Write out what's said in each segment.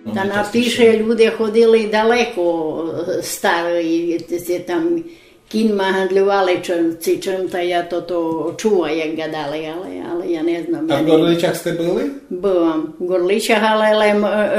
Та напише, люди ходили далеко, старі, там кіньма гандлювали чим-то, я то чула, як гадали, але я не знаю. А в Горличах сте були? Була. В Горличах, але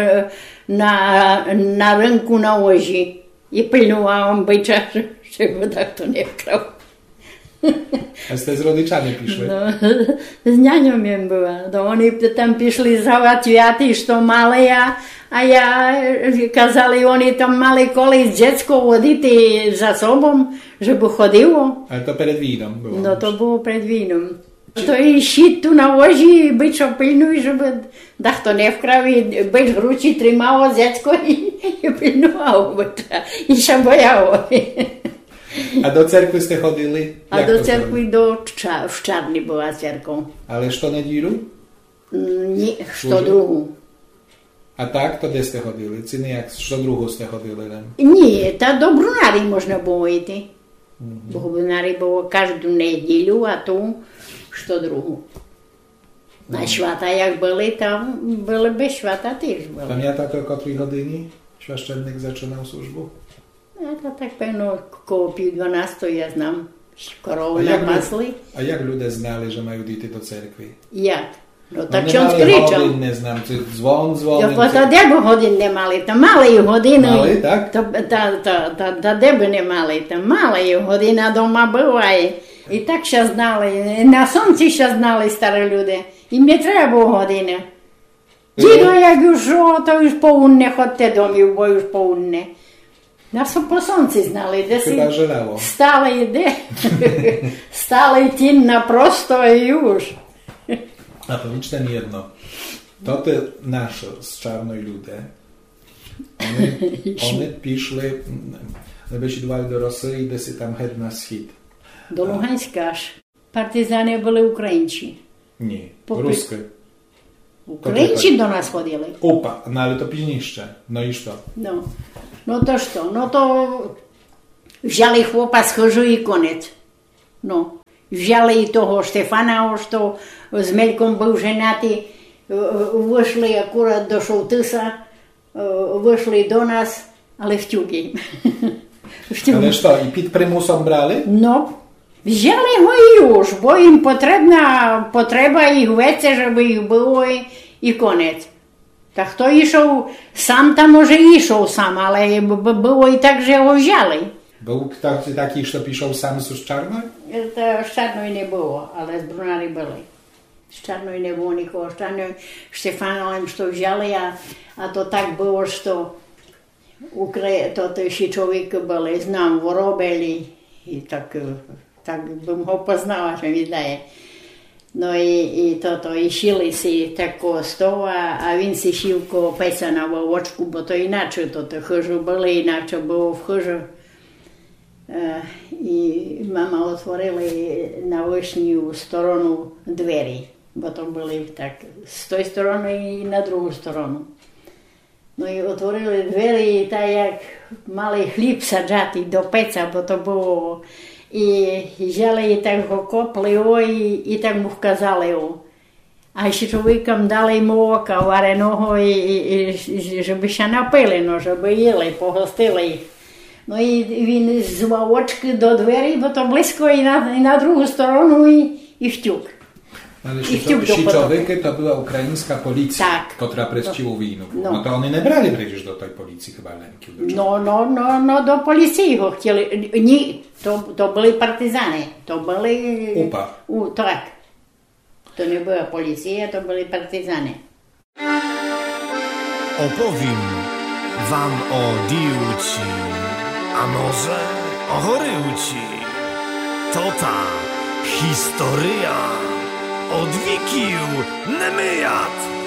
на ринку на ожі. І пильнувала бича, щоб так то не вкрав. A ste z rodičami prišli? No, z ňaňom jem byla. No, oni tam prišli załatwiati, što mali a ja kazali, oni tam mali kolis dziecko voditi za sobom, żeby chodilo. Ale to pred vínom bolo. No to było przed vínom. To i šit tu na oži, byčo pilnuj, żeby dach to ne vkravi, byč ruči trimalo dziecko i pilnoval byča. I się bojało. A do cerkvy ste chodili? A do cerkvy v Čarni bola cerkva. Ale što nedílu? Nie, što druhu. A tak, to kde ste chodili? Cini, jak što druhu ste chodili? Nie, ta do Brunári možno było ísť. Bo v Brunári bolo každú nedíľu a tu što druhu. Na švata, jak byli, tam byli bez švata tiež byli. Pamiętacie, o której godzinie świeszczennik zaczynał służbu? Ja to tak pewno koło 12 ja znam. Korovu napasli. A jak ludzie znali, że mają iść do cerkви? Jak? No tak ksiądz kričal. Hodin, ne znam, zvon. Jo, pa ta debo hodin ne mali, ta male ju hodiny. Mali, tak? Ta debo ne mali, ta male ju hodina doma była i tak się znali. Na сонці się znali stare ludzie. Im nie trzeba było hodiny. Dzido jak już o, to już południe chodźcie do mnie, bo już południe. Nas po сонці znali. Chyba żelało. Stali tin na prosto i już. A powiedzcie mi jedno. To te nasze z czarnej ludzie, one piszli, żeby się dwali do Rosji, gdzie się tam head na schid. Do Luhanska aż. Partyzanie byli Ukraińcy. Nie, ruskie. Ukraińcy do nas chodzili. Opa, no ale to piźnieszcze. No i co? No to što? No to wzięli chłopa z Chyżu i koniec. No. Wzięli toho Štefana, što z Melkom był ženatý, wyszli akurat do Šoltysa, wyszli do nas, ale w ciugi. Ale co, i pід примусом brali? No, wzięli go i już, bo im potrzeba ich więcej, żeby ich było i koniec. Tak to išao sam, tam może išao sam, ale było i tak, że go wzięli. Był taki, kto piszał sam z Czarnej? Z Czarnej nie było, ale z Brunári byli. Z Czarnej nie było nikogo. Z Czarnej Štefanem, što wzięli, a to tak było, że to też człowiek byli, znam, worobili i tak bym go poznała, że mi daje. No i šili si tako stova, a він si šil ko pesa na vovočku, bo to inače, to Chyžu byli, inače było w Chyžu. I mama otworili na vršnju stranu dveri, bo to byli tak z tej strony i na druhú stranu. No i otvorili dveri i tak jak mali chlíb sadžati do peca, bo to było. I взяли i tak ho kopli i tak mu vkazali. A ještě člověkam dali mu oka vareného, żeby się napili, no, żeby jeli, pohostili ich. No i він z vovočky do dverí, bo to blízko i na druhú stranu i vťuk. Ale Sičowyky to była ukraińska policja, tak, która prestiła winu. No to oni nie brali przecież do tej policji chyba Lenki. No do policji go chcieli. Nie, to byli partyzany. To byli... UPA. Tak. To nie była policja, to byli partyzany. Opowiem wam o diuci, a może o choryuci. To ta historia od wikiu Nemyjat.